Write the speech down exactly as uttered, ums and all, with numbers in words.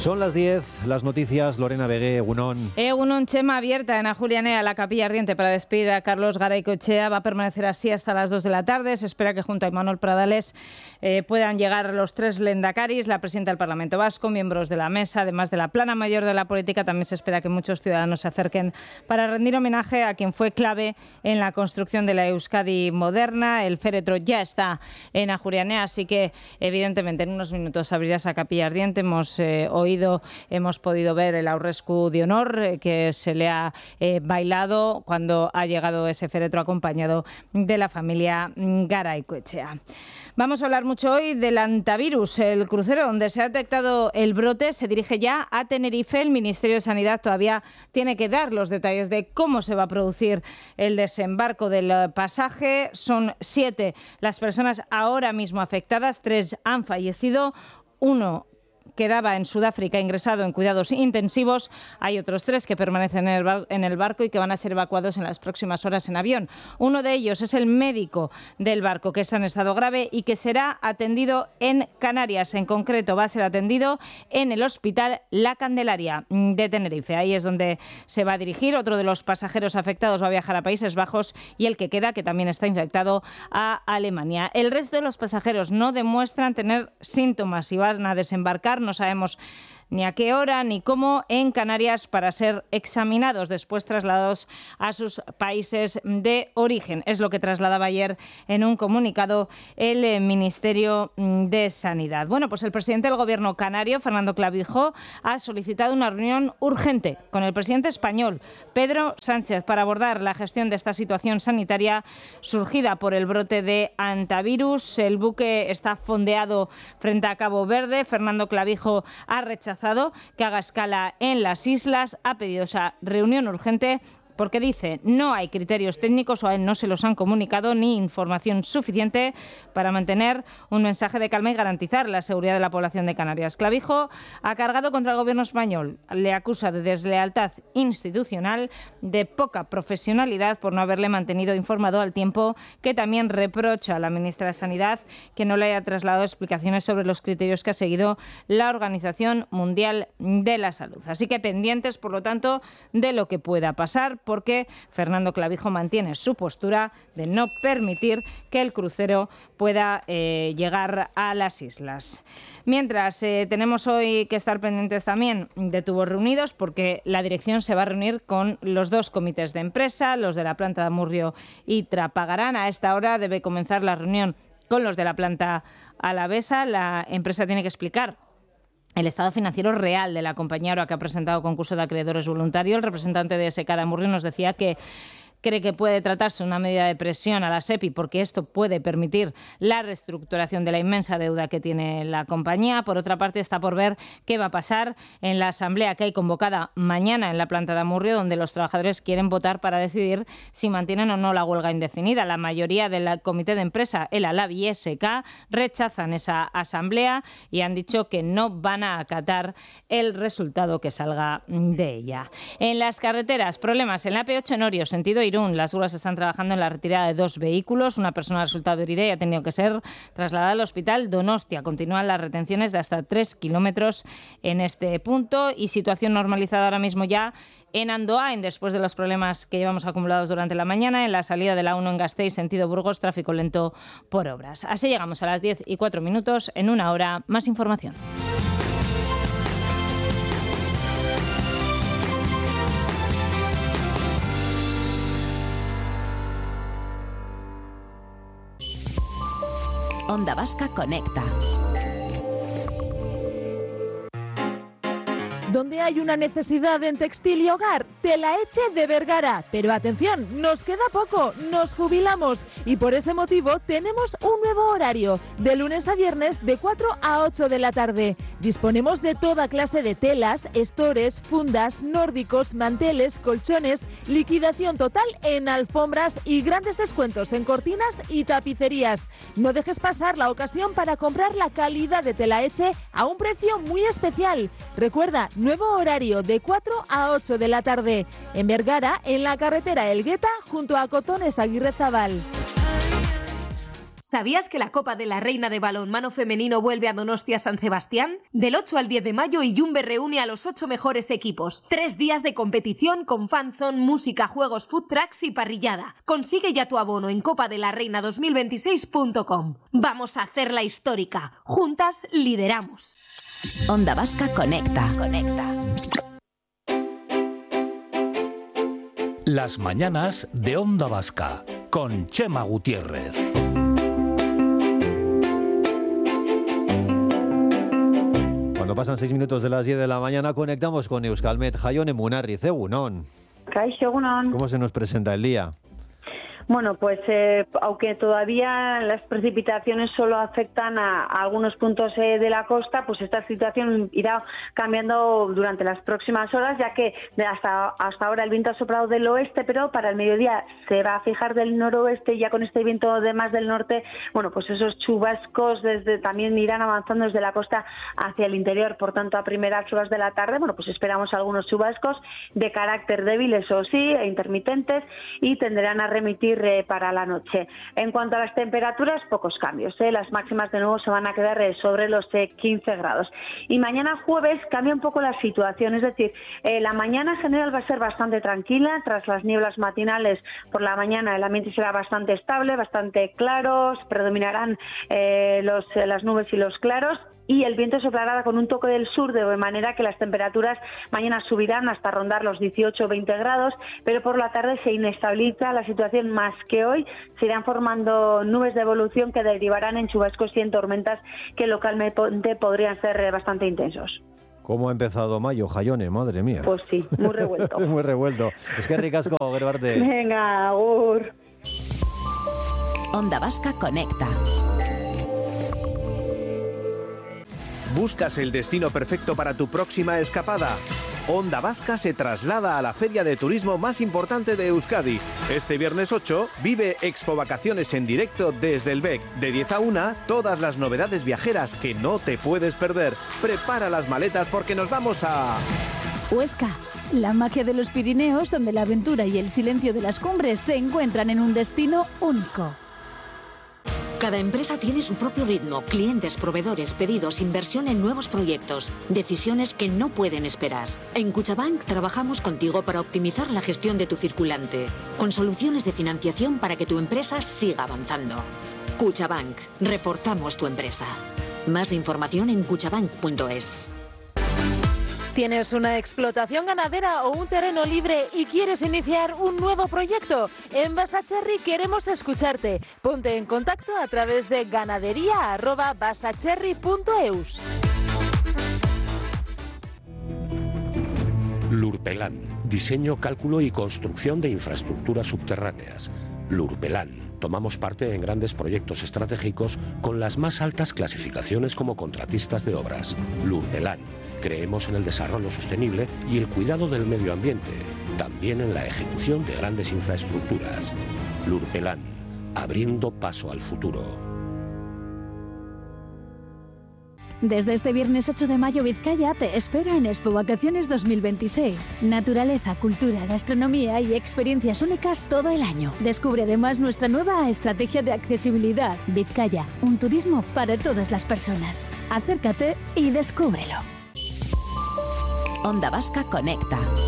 Son las diez, las noticias, Lorena Vegué, Egunon. Egunon, Chema, abierta en Ajuria-Enea, la Capilla Ardiente, para despedir a Carlos Garaycoechea. Va a permanecer así hasta las dos de la tarde. Se espera que junto a Imanol Pradales eh, puedan llegar los tres lendakaris, la presidenta del Parlamento Vasco, miembros de la mesa, además de la plana mayor de la política. También se espera que muchos ciudadanos se acerquen para rendir homenaje a quien fue clave en la construcción de la Euskadi moderna. El féretro ya está en Ajuria-Enea, así que evidentemente en unos minutos abrirá esa Capilla Ardiente. Hemos eh, oído, hemos podido ver el aurrescu de honor eh, que se le ha eh, bailado cuando ha llegado ese féretro acompañado de la familia Garaycoechea. Vamos a hablar mucho hoy del antivirus. El crucero donde se ha detectado el brote se dirige ya a Tenerife. El Ministerio de Sanidad todavía tiene que dar los detalles de cómo se va a producir el desembarco del pasaje. Son siete las personas ahora mismo afectadas, tres han fallecido, uno quedaba en Sudáfrica ingresado en cuidados intensivos. Hay otros tres que permanecen en el, bar- en el barco y que van a ser evacuados en las próximas horas en avión. Uno de ellos es el médico del barco, que está en estado grave y que será atendido en Canarias. En concreto, va a ser atendido en el Hospital La Candelaria de Tenerife. Ahí es donde se va a dirigir. Otro de los pasajeros afectados va a viajar a Países Bajos y el que queda, que también está infectado, a Alemania. El resto de los pasajeros no demuestran tener síntomas y van a desembarcar. No sabemos ni a qué hora ni cómo en Canarias para ser examinados, después trasladados a sus países de origen. Es lo que trasladaba ayer en un comunicado el eh, Ministerio de Sanidad. Bueno, pues el presidente del Gobierno canario, Fernando Clavijo, ha solicitado una reunión urgente con el presidente español, Pedro Sánchez, para abordar la gestión de esta situación sanitaria surgida por el brote de antivirus. El buque está fondeado frente a Cabo Verde. Fernando Clavijo ha rechazado que haga escala en las islas, ha pedido esa reunión urgente porque dice no hay criterios técnicos o a él no se los han comunicado ni información suficiente para mantener un mensaje de calma y garantizar la seguridad de la población de Canarias. Clavijo ha cargado contra el gobierno español, le acusa de deslealtad institucional, de poca profesionalidad por no haberle mantenido informado al tiempo, que también reprocha a la ministra de Sanidad que no le haya trasladado explicaciones sobre los criterios que ha seguido la Organización Mundial de la Salud. Así que pendientes, por lo tanto, de lo que pueda pasar, porque Fernando Clavijo mantiene su postura de no permitir que el crucero pueda eh, llegar a las islas. Mientras, eh, tenemos hoy que estar pendientes también de tubos reunidos, porque la dirección se va a reunir con los dos comités de empresa, los de la planta de Amurrio y Trapagarán. A esta hora debe comenzar la reunión con los de la planta alavesa. La empresa tiene que explicar el estado financiero real de la compañía ahora que ha presentado concurso de acreedores voluntario. El representante de S K de Amurrio nos decía que cree que puede tratarse una medida de presión a la SEPI porque esto puede permitir la reestructuración de la inmensa deuda que tiene la compañía. Por otra parte, está por ver qué va a pasar en la asamblea que hay convocada mañana en la planta de Amurrio, donde los trabajadores quieren votar para decidir si mantienen o no la huelga indefinida. La mayoría del comité de empresa, el ALAB y S K, rechazan esa asamblea y han dicho que no van a acatar el resultado que salga de ella. En las carreteras, problemas en la A P ocho en Orio, sentido Irún. Las grúas están trabajando en la retirada de dos vehículos. Una persona ha resultado herida y ha tenido que ser trasladada al hospital Donostia. Continúan las retenciones de hasta tres kilómetros en este punto y situación normalizada ahora mismo ya en Andoain, después de los problemas que llevamos acumulados durante la mañana. En la salida de la uno en Gasteiz, sentido Burgos, tráfico lento por obras. Así llegamos a las diez y cuatro minutos. En una hora, más información. Onda Vasca Conecta. Donde hay una necesidad en textil y hogar, Telaeche de Vergara. Pero atención, nos queda poco, nos jubilamos y por ese motivo tenemos un nuevo horario, de lunes a viernes de cuatro a ocho de la tarde. Disponemos de toda clase de telas, estores, fundas, nórdicos, manteles, colchones, liquidación total en alfombras y grandes descuentos en cortinas y tapicerías. No dejes pasar la ocasión para comprar la calidad de Telaeche a un precio muy especial. Recuerda, nuevo horario de cuatro a ocho de la tarde. En Vergara, en la carretera Elgueta, junto a Cotones Aguirrezabal. ¿Sabías que la Copa de la Reina de Balonmano Femenino vuelve a Donostia San Sebastián? Del ocho al diez de mayo, Iyumbe reúne a los ocho mejores equipos. Tres días de competición con fanzone, música, juegos, food trucks y parrillada. Consigue ya tu abono en copa de la reina dos mil veintiséis punto com. Vamos a hacerla histórica. Juntas lideramos. Onda Vasca Conecta. Conecta. Las mañanas de Onda Vasca con Chema Gutiérrez. Cuando pasan seis minutos de las diez de la mañana, conectamos con Euskalmet. Jaione Munarriz, egunon. Kaixo, egunon. ¿Cómo se nos presenta el día? Bueno, pues eh, aunque todavía las precipitaciones solo afectan a, a algunos puntos eh, de la costa, pues esta situación irá cambiando durante las próximas horas, ya que hasta, hasta ahora el viento ha soplado del oeste, pero para el mediodía se va a fijar del noroeste, y ya con este viento de más del norte, bueno, pues esos chubascos desde, también irán avanzando desde la costa hacia el interior. Por tanto, a primeras horas de la tarde, bueno, pues esperamos algunos chubascos de carácter débil, eso sí, e intermitentes, y tenderán a remitir para la noche. En cuanto a las temperaturas, pocos cambios, ¿eh? Las máximas de nuevo se van a quedar sobre los eh, quince grados. Y mañana jueves cambia un poco la situación, es decir, eh, la mañana en general va a ser bastante tranquila. Tras las nieblas matinales por la mañana el ambiente será bastante estable, bastante claro, predominarán eh, los, eh, las nubes y los claros, y el viento soplará con un toque del sur, de manera que las temperaturas mañana subirán hasta rondar los dieciocho o veinte grados, pero por la tarde se inestabiliza la situación más que hoy. Se irán formando nubes de evolución que derivarán en chubascos y en tormentas que localmente podrían ser bastante intensos. ¿Cómo ha empezado mayo, Jaione? Madre mía. Pues sí, muy revuelto. Muy revuelto. Es que ricasco, Gerbarte. Venga, agur. Onda Vasca Conecta. ¿Buscas el destino perfecto para tu próxima escapada? Onda Vasca se traslada a la feria de turismo más importante de Euskadi. Este viernes ocho vive Expo Vacaciones en directo desde el B E C. De diez a una, todas las novedades viajeras que no te puedes perder. Prepara las maletas porque nos vamos a... Huesca, la magia de los Pirineos, donde la aventura y el silencio de las cumbres se encuentran en un destino único. Cada empresa tiene su propio ritmo, clientes, proveedores, pedidos, inversión en nuevos proyectos, decisiones que no pueden esperar. En Cuchabank trabajamos contigo para optimizar la gestión de tu circulante, con soluciones de financiación para que tu empresa siga avanzando. Cuchabank, reforzamos tu empresa. Más información en cuchabank punto es. ¿Tienes una explotación ganadera o un terreno libre y quieres iniciar un nuevo proyecto? En Basacherry queremos escucharte. Ponte en contacto a través de ganadería arroba basacherry punto eus. Lurpelan, diseño, cálculo y construcción de infraestructuras subterráneas. Lurpelan, tomamos parte en grandes proyectos estratégicos con las más altas clasificaciones como contratistas de obras. Lurpelan, creemos en el desarrollo sostenible y el cuidado del medio ambiente, también en la ejecución de grandes infraestructuras. Lurpelan, abriendo paso al futuro. Desde este viernes ocho de mayo, Vizcaya te espera en Expo Vacaciones dos mil veintiséis. Naturaleza, cultura, gastronomía y experiencias únicas todo el año. Descubre además nuestra nueva estrategia de accesibilidad. Vizcaya, un turismo para todas las personas. Acércate y descúbrelo. Onda Vasca Conecta.